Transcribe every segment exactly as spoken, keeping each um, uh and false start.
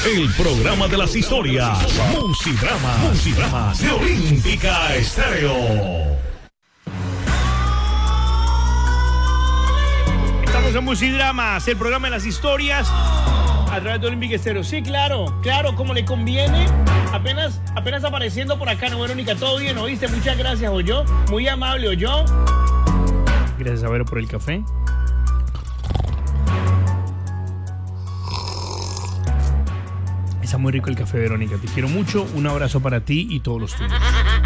el programa de las historias. Musidrama, Musidrama de Olímpica Estéreo. Estamos en Musidramas, el programa de las historias a través de Olímpica Estéreo. Sí, claro, claro, como le conviene. Apenas, apenas apareciendo por acá, no, Verónica, todo bien, ¿oíste? Muchas gracias, ¿oyó? Muy amable, ¿oyó? Gracias a Vero por el café. Está muy rico el café, Verónica. Te quiero mucho. Un abrazo para ti y todos los tuyos.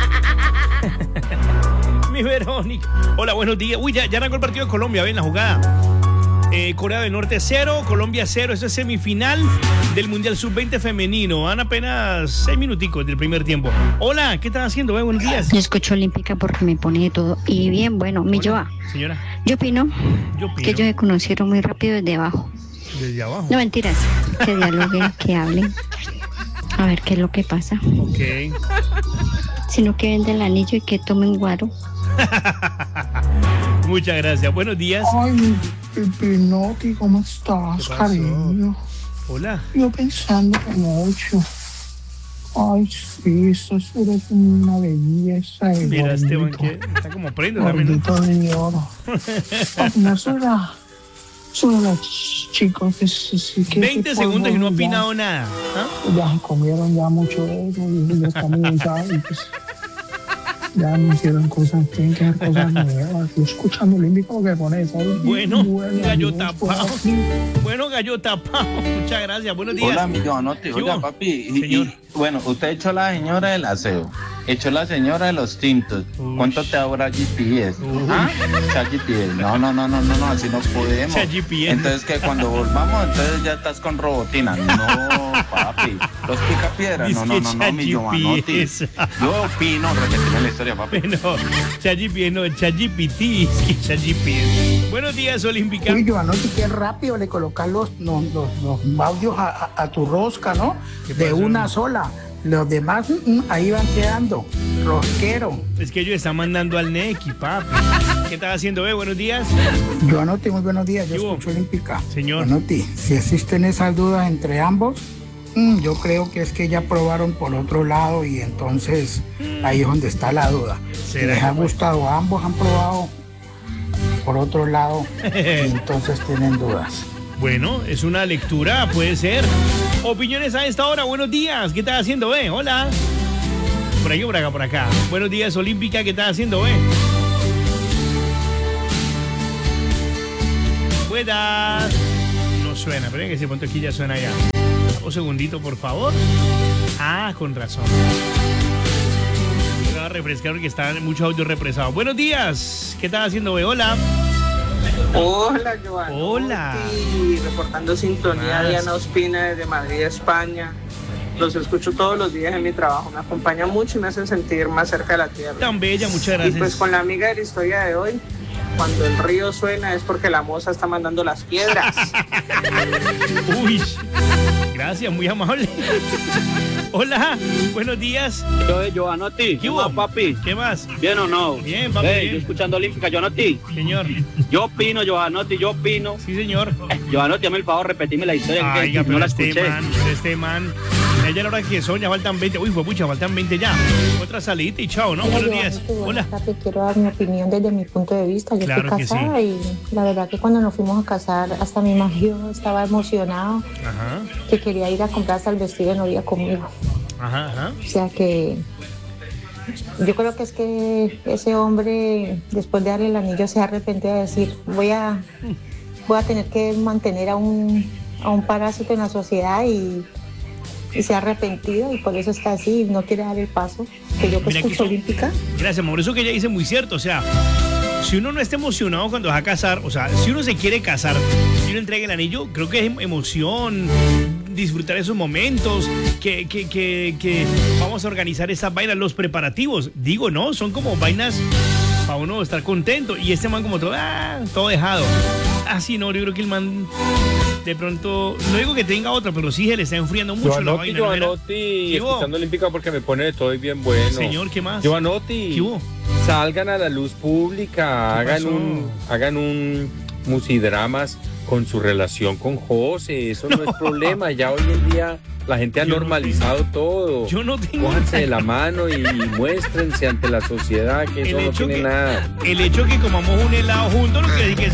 Mi Verónica. Hola, buenos días. Uy, ya, ya arrancó el partido de Colombia. Ven la jugada. Eh, Corea del Norte cero, Colombia cero. Eso es semifinal del Mundial sub veinte femenino. Van apenas seis minuticos del primer tiempo. Hola, ¿qué estás haciendo? Eh? Buenos días. Yo escucho Olímpica porque me pone de todo. Y bien, bueno, mi Joa. Señora. Yo opino, Yo opino que ellos se conocieron muy rápido desde abajo. Desde abajo. No, mentiras. Que dialoguen, que hablen. A ver qué es lo que pasa. Ok. Sino que venden el anillo y que tomen guaro. Muchas gracias. Buenos días. Ay, Pinotti, ¿cómo estás, cariño? Hola. Yo pensando mucho. Ay, sí, eso es una belleza. Mira, Esteban, que está como prendo también. Gordito de oro. Opina sobre, sobre los chicos que sí, sí, que veinte segundos y no ha opinado nada. ¿Ah? Ya se comieron ya mucho de eso y ya están muy cansados y pues ya no hicieron cosas, tienen que hacer cosas nuevas. Yo escuchando Olímpico que pone eso. Bueno, bueno, gallo Dios, tapado. pues, Bueno, gallo tapado. Muchas gracias. Buenos días. Hola, mi Joanotti. Oiga, papi. Y, Señor. y, bueno, usted echó la señora del aseo. Echó la señora de los tintos. Uy. ¿Cuánto te ahorra G P S? Uy. ¿Ah? Chat G P S. No, no, no, no, no, no, así no podemos. Chat G P S. Entonces, que cuando volvamos, entonces ya estás con robotina. No, papi. Los picapiedras. No, no, no, no, mi Joanotti. Yo opino, repetime la historia, papi. No, ChatGPT, no, ChatGPT, es que ChatGPT. Buenos días, Olímpica. Oye, Joanotti, qué rápido le colocas los, los, los, los audios a, a, a tu rosca, ¿no? ¿Qué De pasó? una sola. Los demás mm, ahí van quedando. Rosquero. Es que ellos están mandando al Neki, papi. ¿Qué estás haciendo, eh? Buenos días. Joanotti, muy buenos días. Yo ¿Qué hubo? escucho Olímpica. Señor. Joanotti, si existen esas dudas entre ambos, mm, yo creo que es que ya probaron por otro lado y entonces ahí es donde está la duda. Si ¿Será les ha que fue? gustado, ambos han probado por otro lado y entonces tienen dudas. Bueno, es una lectura, puede ser. Opiniones a esta hora, buenos días. ¿Qué estás haciendo, eh? Hola. Por aquí o por acá, por acá. Buenos días, Olímpica. ¿Qué estás haciendo, eh? Buenas. No suena, pero que se pronto aquí ya suena ya. Un segundito, por favor. Ah, con razón. Me va a refrescar porque están muchos audios represados. Buenos días. ¿Qué estás haciendo, eh? Hola. Hola, Joan. Hola. Reportando sintonía, Más. Diana Ospina desde Madrid, España. Los escucho todos los días en mi trabajo. Me acompañan mucho y me hacen sentir más cerca de la tierra. Tan bella, muchas Y gracias. pues con la amiga de la historia de hoy, cuando el río suena es porque la moza está mandando las piedras. Uy, gracias, muy amable. Hola, buenos días. Yo de Joanotti. ¿Qué hubo, papi? ¿Qué más? ¿Bien o no? Bien, papi, Hey, bien. yo escuchando Olímpica, Joanotti. Señor. Yo opino, Joanotti, yo opino. Sí, señor. Eh, Joanotti, hazme el favor, repetime la historia Ay, que pero no la este escuché. man, este man. Ya ya la hora que son, ya faltan veinte. Uy, fue pucha, faltan veinte ya. Otra salita y chao, ¿no? Hola, Buenos Joanito, días. buenas Hola. tardes. Quiero dar mi opinión desde mi punto de vista. Yo Claro estoy que casada y la verdad que cuando nos fuimos a casar, hasta mi marido estaba emocionado Ajá, que quería ir a comprarse el vestido de novia conmigo. ajá, ajá. O sea que yo creo que es que ese hombre, después de darle el anillo, se arrepentió de decir, voy a, voy a tener que mantener a un, a un parásito en la sociedad y, y se ha arrepentido y por eso está así y no quiere dar el paso. Que yo que Mira que escucho eso- Olímpica. Gracias, amor. Eso que ella dice muy cierto. O sea, si uno no está emocionado cuando va a casar, o sea, si uno se quiere casar y uno entrega el anillo, creo que es em- emoción, disfrutar esos momentos, que, que, que, que vamos a organizar esas vainas, los preparativos. Digo, no, son como vainas para uno estar contento. Y este man como todo, ah, todo dejado. Así no, yo creo que el man de pronto, no digo que tenga otra, pero sí se le está enfriando mucho la Joanotti, vaina. ¿no? Era- Joanotti, ¿Qué hubo? escuchando Olímpica porque me pone de todo y bien bueno. Señor, ¿qué más? Joanotti, ¿Qué hubo? salgan a la luz pública, ¿Qué hagan pasó? un, hagan un musidramas con su relación con José, eso no, es problema, ya hoy en día La gente ha Yo no normalizado todo. Yo no tengo. Cójanse de la mano y, y muéstrense ante la sociedad que eso El no hecho tiene que- nada. El hecho de que comamos un helado juntos no quiere decir que